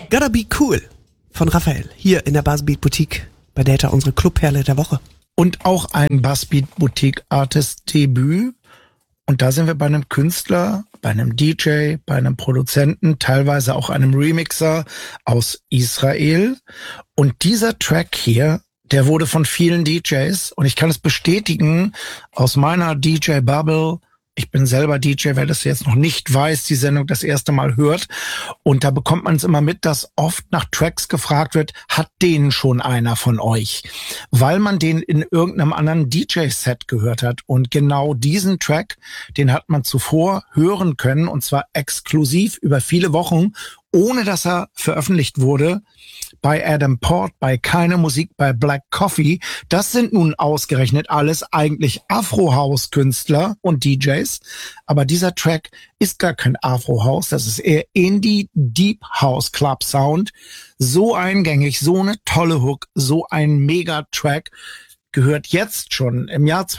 Gotta Be Cool von Raphael. Hier in der Buzzbeat Boutique bei Delta, unsere Clubperle der Woche. Und auch ein Buzzbeat Boutique Artist Debüt. Und da sind wir bei einem Künstler, bei einem DJ, bei einem Produzenten, teilweise auch einem Remixer aus Israel. Und dieser Track hier, der wurde von vielen DJs, und ich kann es bestätigen, aus meiner DJ-Bubble. Ich bin selber DJ, wer das jetzt noch nicht weiß, die Sendung das erste Mal hört. Und da bekommt man es immer mit, dass oft nach Tracks gefragt wird, hat den schon einer von euch? Weil man den in irgendeinem anderen DJ-Set gehört hat. Und genau diesen Track, den hat man zuvor hören können, und zwar exklusiv über viele Wochen, ohne dass er veröffentlicht wurde, bei Adam Port, bei Keine Musik, bei Black Coffee. Das sind nun ausgerechnet alles eigentlich Afro-House-Künstler und DJs. Aber dieser Track ist gar kein Afro-House, das ist eher Indie Deep House Club Sound. So eingängig, so eine tolle Hook, so ein Mega-Track. Gehört jetzt schon im Jahr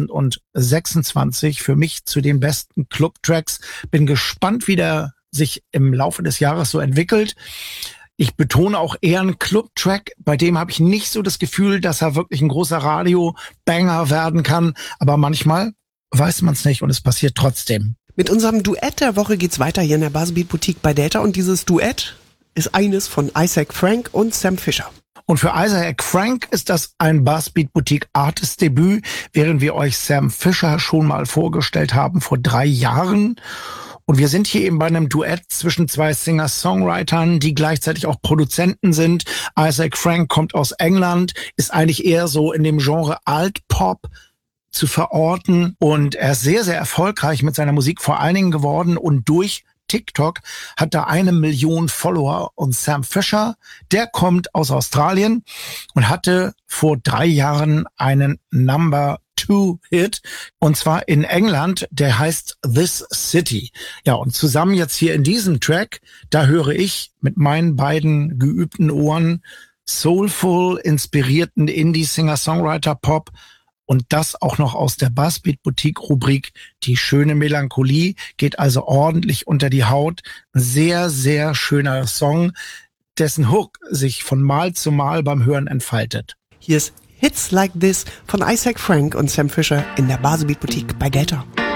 2026 für mich zu den besten Club-Tracks. Bin gespannt, wie der sich im Laufe des Jahres so entwickelt. Ich betone auch eher einen Club-Track, bei dem habe ich nicht so das Gefühl, dass er wirklich ein großer Radio-Banger werden kann. Aber manchmal weiß man es nicht und es passiert trotzdem. Mit unserem Duett der Woche geht's weiter hier in der Buzzbeat Boutique bei Delta. Und dieses Duett ist eines von Isaac Frank und Sam Fischer. Und für Isaac Frank ist das ein Buzzbeat Boutique Artist Debüt, während wir euch Sam Fischer schon mal vorgestellt haben vor 3 Jahren. Und wir sind hier eben bei einem Duett zwischen 2 Singer-Songwritern, die gleichzeitig auch Produzenten sind. Isaac Frank kommt aus England, ist eigentlich eher so in dem Genre Alt-Pop zu verorten. Und er ist sehr, sehr erfolgreich mit seiner Musik vor allen Dingen geworden. Und durch TikTok hat er 1 Million Follower. Und Sam Fisher, der kommt aus Australien und hatte vor 3 Jahren einen Number-2-Hit, und zwar in England, der heißt This City. Ja, und zusammen jetzt hier in diesem Track, da höre ich mit meinen beiden geübten Ohren soulful, inspirierten Indie-Singer-Songwriter-Pop, und das auch noch aus der Buzzbeat Boutique Rubrik Die schöne Melancholie, geht also ordentlich unter die Haut. Ein sehr, sehr schöner Song, dessen Hook sich von Mal zu Mal beim Hören entfaltet. Hier ist Hits Like This von Isaac Frank und Sam Fisher in der Buzzbeat Boutique bei Delta.